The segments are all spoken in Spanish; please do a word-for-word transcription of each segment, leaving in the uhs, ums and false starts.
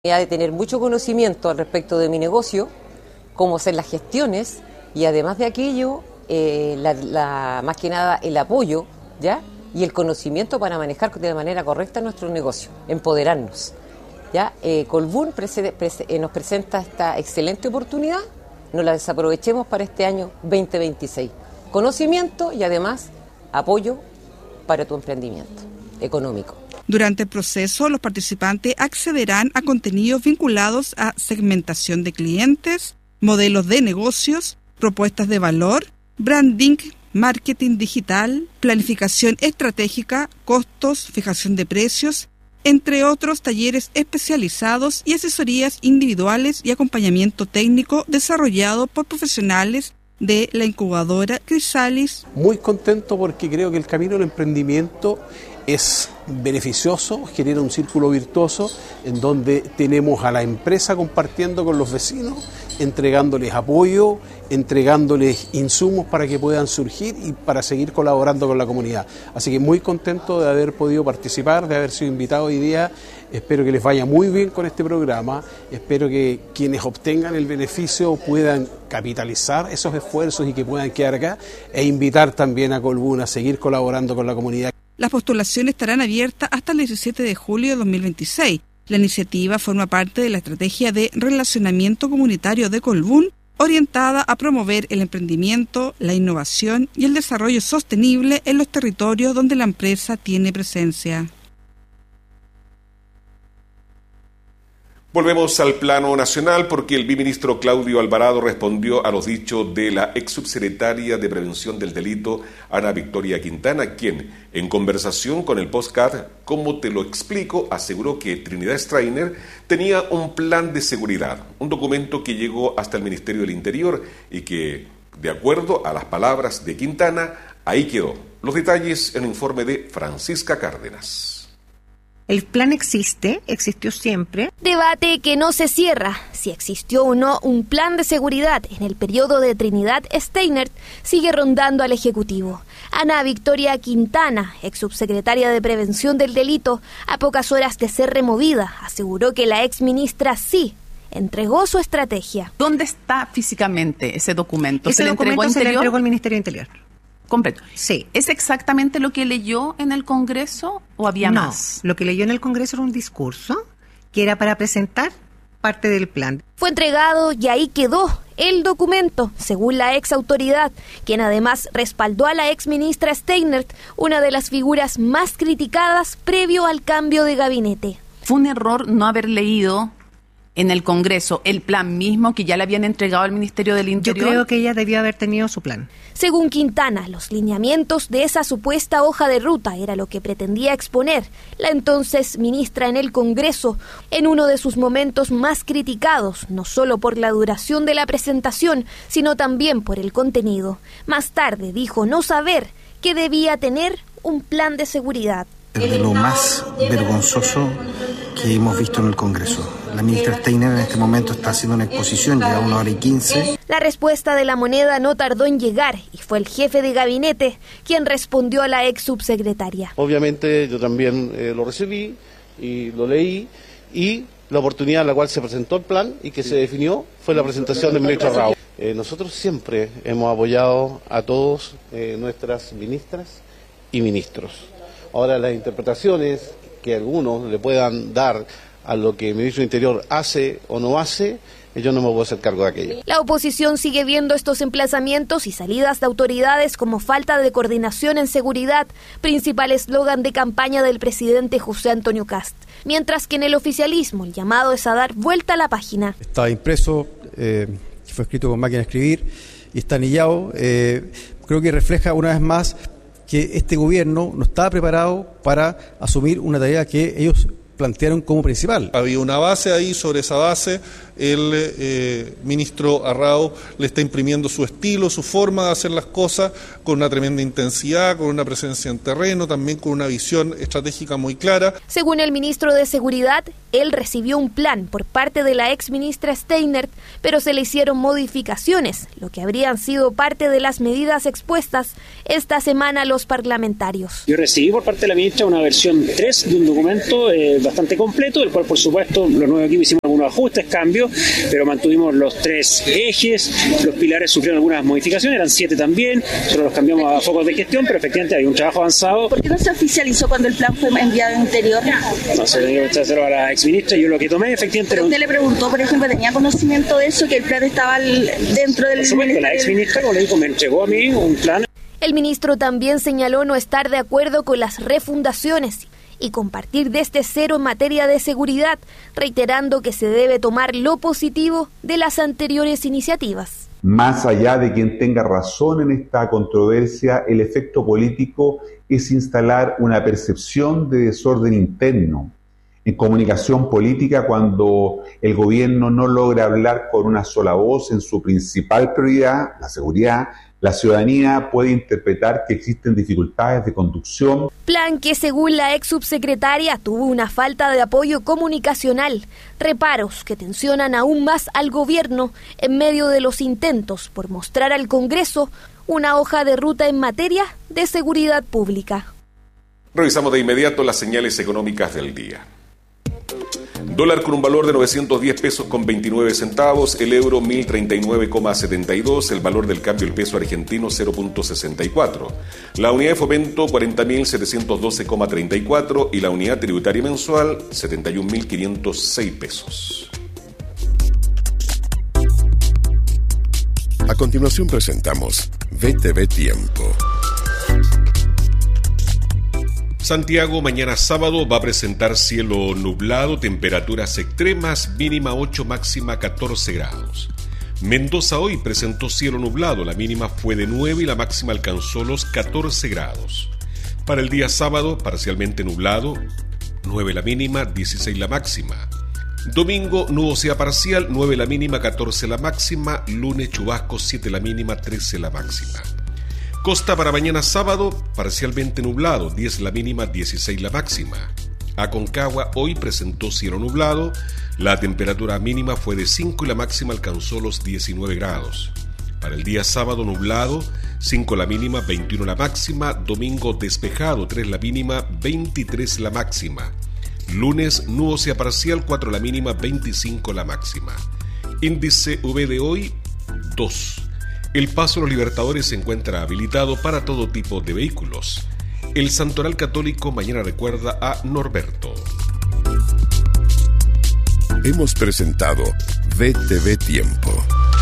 de tener mucho conocimiento al respecto de mi negocio, cómo hacer las gestiones y además de aquello, eh, la, la, más que nada el apoyo, ¿ya? Y el conocimiento para manejar de manera correcta nuestro negocio, empoderarnos. ¿Ya? Eh, Colbún prese, prese, eh, nos presenta esta excelente oportunidad, no la desaprovechemos para este año veinte veintiséis. Conocimiento y además apoyo para tu emprendimiento económico. Durante el proceso, los participantes accederán a contenidos vinculados a segmentación de clientes, modelos de negocios, propuestas de valor, branding, marketing digital, planificación estratégica, costos, fijación de precios, entre otros talleres especializados y asesorías individuales y acompañamiento técnico desarrollado por profesionales de la incubadora Crisalis. Muy contento porque creo que el camino del emprendimiento es beneficioso, genera un círculo virtuoso en donde tenemos a la empresa compartiendo con los vecinos, entregándoles apoyo, entregándoles insumos para que puedan surgir y para seguir colaborando con la comunidad. Así que muy contento de haber podido participar, de haber sido invitado hoy día. Espero que les vaya muy bien con este programa, espero que quienes obtengan el beneficio puedan capitalizar esos esfuerzos y que puedan quedar acá e invitar también a Colbún a seguir colaborando con la comunidad. Las postulaciones estarán abiertas hasta el diecisiete de julio de dos mil veintiséis. La iniciativa forma parte de la estrategia de relacionamiento comunitario de Colbún, orientada a promover el emprendimiento, la innovación y el desarrollo sostenible en los territorios donde la empresa tiene presencia. Volvemos al plano nacional porque el biministro Claudio Alvarado respondió a los dichos de la ex subsecretaria de Prevención del Delito, Ana Victoria Quintana, quien, en conversación con el podcast ¿Cómo te lo explico?, aseguró que Trinidad Steiner tenía un plan de seguridad, un documento que llegó hasta el Ministerio del Interior y que, de acuerdo a las palabras de Quintana, ahí quedó. Los detalles en el informe de Francisca Cárdenas. El plan existe, existió siempre. Debate que no se cierra. Si existió o no un plan de seguridad en el periodo de Trinidad Steiner sigue rondando al Ejecutivo. Ana Victoria Quintana, ex subsecretaria de Prevención del Delito, a pocas horas de ser removida, aseguró que la ex ministra sí entregó su estrategia. ¿Dónde está físicamente ese documento? Ese ¿Se documento le entregó se le entregó al Ministerio del Interior. Completo. Sí. ¿Es exactamente lo que leyó en el Congreso o había no, más? Lo que leyó en el Congreso era un discurso que era para presentar parte del plan. Fue entregado y ahí quedó el documento, según la ex autoridad, quien además respaldó a la ex ministra Steiner, una de las figuras más criticadas previo al cambio de gabinete. ¿Fue un error no haber leído en el Congreso el plan mismo que ya le habían entregado al Ministerio del Interior? Yo creo que ella debió haber tenido su plan. Según Quintana, los lineamientos de esa supuesta hoja de ruta era lo que pretendía exponer la entonces ministra en el Congreso en uno de sus momentos más criticados, no solo por la duración de la presentación, sino también por el contenido. Más tarde dijo no saber que debía tener un plan de seguridad. Es de lo más vergonzoso que hemos visto en el Congreso. La ministra Steiner en este momento está haciendo una exposición, lleva una hora y quince. La respuesta de la moneda no tardó en llegar y fue el jefe de gabinete quien respondió a la ex subsecretaria. Obviamente yo también eh, lo recibí y lo leí y la oportunidad en la cual se presentó el plan y que se definió fue la presentación del ministro Arrao. Eh, nosotros siempre hemos apoyado a todos eh, nuestras ministras y ministros. Ahora las interpretaciones que algunos le puedan dar a lo que el ministro del Interior hace o no hace, yo no me puedo hacer cargo de aquello. La oposición sigue viendo estos emplazamientos y salidas de autoridades como falta de coordinación en seguridad, principal eslogan de campaña del presidente José Antonio Kast. Mientras que en el oficialismo el llamado es a dar vuelta a la página. Está impreso, eh, fue escrito con máquina de escribir y está anillado. Eh, creo que refleja una vez más que este gobierno no estaba preparado para asumir una tarea que ellos plantearon como principal. Había una base ahí, sobre esa base el eh, ministro Arrao le está imprimiendo su estilo, su forma de hacer las cosas con una tremenda intensidad, con una presencia en terreno, también con una visión estratégica muy clara. Según el ministro de Seguridad, él recibió un plan por parte de la ex ministra Steiner, pero se le hicieron modificaciones, lo que habrían sido parte de las medidas expuestas esta semana a los parlamentarios. Yo recibí por parte de la ministra una versión tres de un documento eh, bastante completo, del cual por supuesto los nuevos equipos hicimos algunos ajustes, cambios, pero mantuvimos los tres ejes, los pilares sufrieron algunas modificaciones, eran siete también, solo los cambiamos a focos de gestión, pero efectivamente hay un trabajo avanzado. ¿Por qué no se oficializó cuando el plan fue enviado al interior? No sé, tenía que hacerlo a la exministra, yo lo que tomé efectivamente... ¿Pero usted le preguntó, por ejemplo, tenía conocimiento de eso, que el plan estaba dentro del... Por supuesto, la exministra, como le digo, me entregó a mí un plan. El ministro también señaló no estar de acuerdo con las refundaciones y compartir desde cero en materia de seguridad, reiterando que se debe tomar lo positivo de las anteriores iniciativas. Más allá de quien tenga razón en esta controversia, el efecto político es instalar una percepción de desorden interno en comunicación política cuando el gobierno no logra hablar con una sola voz en su principal prioridad, la seguridad. La ciudadanía puede interpretar que existen dificultades de conducción. Plan que, según la ex subsecretaria, tuvo una falta de apoyo comunicacional, reparos que tensionan aún más al gobierno en medio de los intentos por mostrar al Congreso una hoja de ruta en materia de seguridad pública. Revisamos de inmediato las señales económicas del día. Dólar con un valor de novecientos diez pesos con veintinueve centavos, el euro mil treinta y nueve coma setenta y dos, el valor del cambio del peso argentino cero punto sesenta y cuatro, la unidad de fomento cuarenta mil setecientos doce coma treinta y cuatro y la unidad tributaria mensual setenta y un mil quinientos seis pesos. A continuación presentamos V T V Tiempo. Santiago mañana sábado va a presentar cielo nublado, temperaturas extremas, mínima ocho, máxima catorce grados. Mendoza hoy presentó cielo nublado, la mínima fue de nueve y la máxima alcanzó los catorce grados. Para el día sábado, parcialmente nublado, nueve la mínima, dieciséis la máxima. Domingo, nubosidad parcial, nueve la mínima, catorce la máxima. Lunes, chubasco, siete la mínima, trece la máxima. Costa para mañana sábado, parcialmente nublado, diez la mínima, dieciséis la máxima. Aconcagua hoy presentó cielo nublado, la temperatura mínima fue de cinco y la máxima alcanzó los diecinueve grados. Para el día sábado nublado, cinco la mínima, veintiuno la máxima. Domingo despejado, tres la mínima, veintitrés la máxima. Lunes nubosidad parcial, cuatro la mínima, veinticinco la máxima. Índice U V de hoy, dos. El Paso de los Libertadores se encuentra habilitado para todo tipo de vehículos. El Santoral Católico mañana recuerda a Norberto. Hemos presentado V T V Tiempo.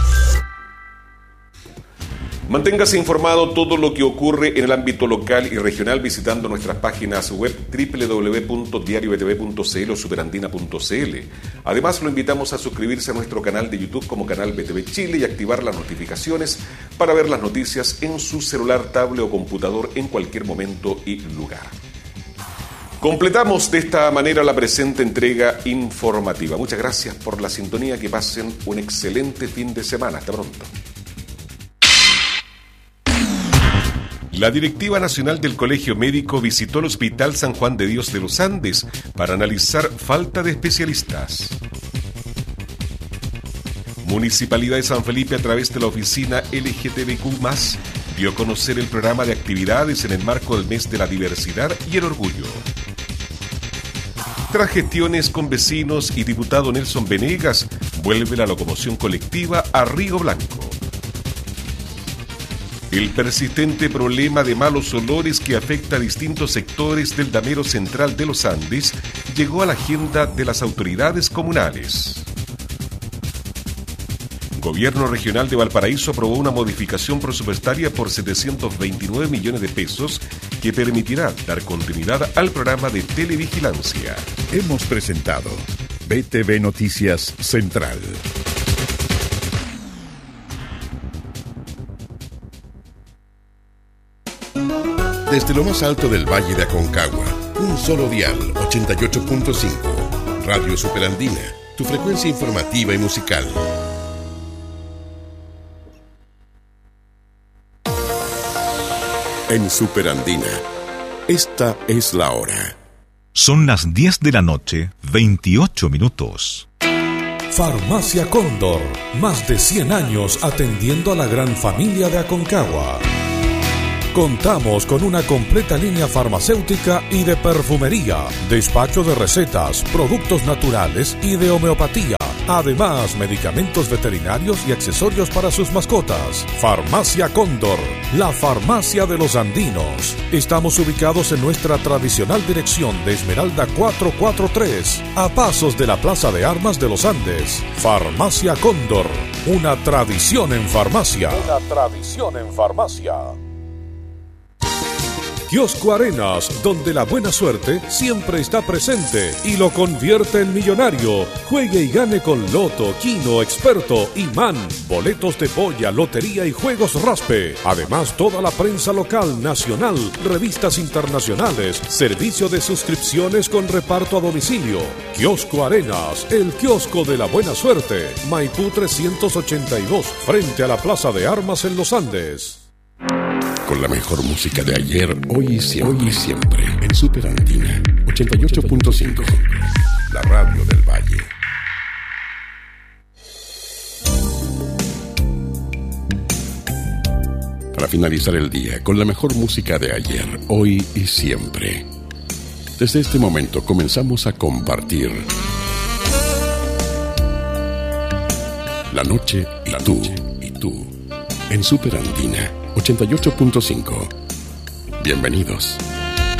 Manténgase informado todo lo que ocurre en el ámbito local y regional visitando nuestras páginas web doble u doble u doble u punto diario v t v punto c l o superandina punto c l. Además, lo invitamos a suscribirse a nuestro canal de YouTube como Canal V T V Chile y activar las notificaciones para ver las noticias en su celular, tablet o computador en cualquier momento y lugar. Completamos de esta manera la presente entrega informativa. Muchas gracias por la sintonía, que pasen un excelente fin de semana. Hasta pronto. La Directiva Nacional del Colegio Médico visitó el Hospital San Juan de Dios de los Andes para analizar falta de especialistas. Municipalidad de San Felipe, a través de la oficina L G T B Q más, dio a conocer el programa de actividades en el marco del mes de la diversidad y el orgullo. Tras gestiones con vecinos y diputado Nelson Venegas, vuelve la locomoción colectiva a Río Blanco. El persistente problema de malos olores que afecta a distintos sectores del damero central de los Andes llegó a la agenda de las autoridades comunales. Gobierno Regional de Valparaíso aprobó una modificación presupuestaria por setecientos veintinueve millones de pesos que permitirá dar continuidad al programa de televigilancia. Hemos presentado V T V Noticias Central. Desde lo más alto del Valle de Aconcagua, un solo dial, ochenta y ocho punto cinco. Radio Superandina, tu frecuencia informativa y musical. En Superandina, esta es la hora. Son las diez de la noche, veintiocho minutos. Farmacia Cóndor, más de cien años atendiendo a la gran familia de Aconcagua. Contamos con una completa línea farmacéutica y de perfumería, despacho de recetas, productos naturales y de homeopatía. Además, medicamentos veterinarios y accesorios para sus mascotas. Farmacia Cóndor, la farmacia de los andinos. Estamos ubicados en nuestra tradicional dirección de Esmeralda cuatrocientos cuarenta y tres, a pasos de la Plaza de Armas de los Andes. Farmacia Cóndor, una tradición en farmacia. Una tradición en farmacia. Kiosco Arenas, donde la buena suerte siempre está presente y lo convierte en millonario. Juegue y gane con Loto, Kino, Experto, Imán, boletos de polla, lotería y juegos raspe. Además, toda la prensa local, nacional, revistas internacionales, servicio de suscripciones con reparto a domicilio. Kiosco Arenas, el kiosco de la buena suerte. Maipú trescientos ochenta y dos, frente a la Plaza de Armas en los Andes. Con la mejor música de ayer, hoy y siempre, hoy y siempre. En Super Andina ochenta y ocho punto cinco, la radio del Valle. Para finalizar el día con la mejor música de ayer, hoy y siempre. Desde este momento comenzamos a compartir la noche y la tú y tú en Super Andina ochenta y ocho punto cinco. Bienvenidos.